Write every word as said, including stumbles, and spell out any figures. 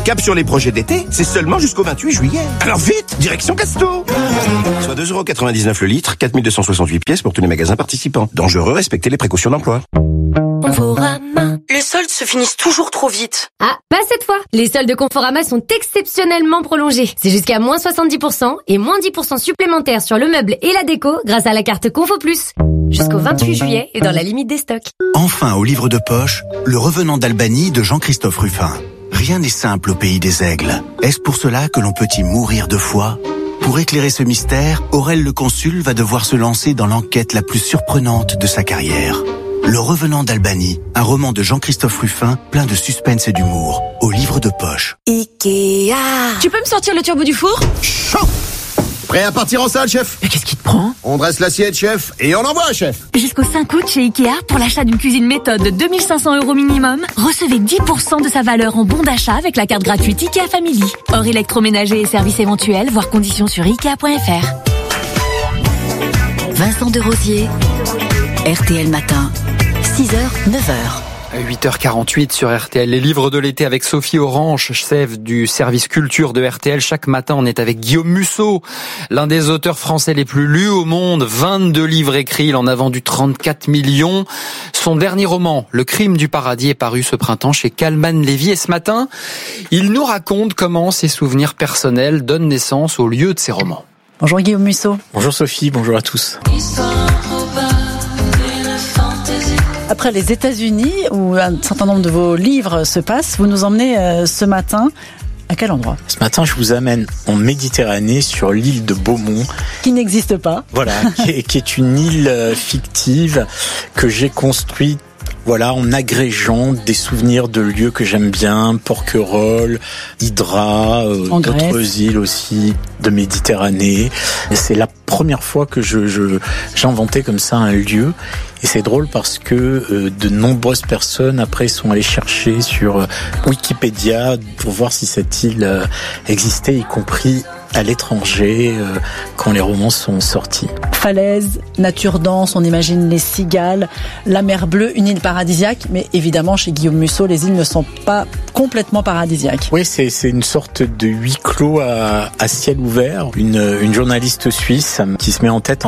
Cap sur les projets d'été, c'est seulement jusqu'au vingt-huit juillet. Alors vite, direction Casto. Soit deux euros quatre-vingt-dix-neuf le litre, quatre mille deux cent soixante-huit pièces pour tous les magasins participants. Dangereux, respectez les précautions d'emploi. Conforama. Les soldes se finissent toujours trop vite. Ah, pas cette fois. Les soldes de Conforama sont exceptionnellement prolongés. C'est jusqu'à moins soixante-dix pour cent et moins dix pour cent supplémentaires sur le meuble et la déco grâce à la carte Confo Plus. Jusqu'au vingt-huit juillet et dans la limite des stocks. Enfin, au livre de poche, Le Revenant d'Albanie de Jean-Christophe Ruffin. Rien n'est simple au pays des aigles. Est-ce pour cela que l'on peut y mourir de foi ? Pour éclairer ce mystère, Aurel le Consul va devoir se lancer dans l'enquête la plus surprenante de sa carrière. Le Revenant d'Albanie, un roman de Jean-Christophe Ruffin, plein de suspense et d'humour, au livre de poche. Ikea. Tu peux me sortir le turbo du four ? Chaud. Prêt à partir en salle, chef ? Mais qu'est-ce qui te prend ? On dresse l'assiette, chef, et on envoie, chef. Jusqu'au cinq août chez Ikea, pour l'achat d'une cuisine méthode de deux mille cinq cents euros minimum, recevez dix pour cent de sa valeur en bon d'achat avec la carte gratuite Ikea Family. Hors électroménager et services éventuels, voire conditions sur ikea point f r. Vincent Desrosiers, R T L Matin, six heures, neuf heures. huit heures quarante-huit sur R T L, les livres de l'été avec Sophie Orange, chef du service culture de R T L. Chaque matin, on est avec Guillaume Musso, l'un des auteurs français les plus lus au monde. vingt-deux livres écrits, il en a vendu trente-quatre millions. Son dernier roman, Le Crime du paradis, est paru ce printemps chez Calman Lévy. Et ce matin, il nous raconte comment ses souvenirs personnels donnent naissance au lieu de ses romans. Bonjour Guillaume Musso. Bonjour Sophie, bonjour à tous. Après les États-Unis, où un certain nombre de vos livres se passent, vous nous emmenez euh, ce matin à quel endroit ? Ce matin, je vous amène en Méditerranée sur l'île de Beaumont. Qui n'existe pas. Voilà, qui, est, qui est une île fictive que j'ai construite. Voilà, en agrégeant des souvenirs de lieux que j'aime bien, Porquerolles, Hydra, euh, d'autres Grèce. Îles aussi de Méditerranée. Et c'est la première fois que je, je j'inventais comme ça un lieu. Et c'est drôle parce que euh, de nombreuses personnes après sont allées chercher sur euh, Wikipédia pour voir si cette île euh, existait, y compris à l'étranger euh, quand les romans sont sortis. Falaise, nature dense, on imagine les cigales, la mer bleue, une île paradisiaque, mais évidemment chez Guillaume Musso, les îles ne sont pas complètement paradisiaques. Oui, c'est, c'est une sorte de huis clos à, à ciel ouvert. Une, une journaliste suisse qui se met en tête